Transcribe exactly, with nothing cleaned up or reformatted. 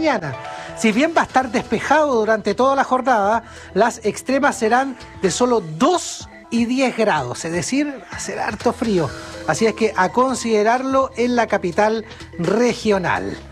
mañana. Si bien va a estar despejado durante toda la jornada, las extremas serán de solo dos y diez grados, es decir, va a ser harto frío. Así es que a considerarlo en la capital regional.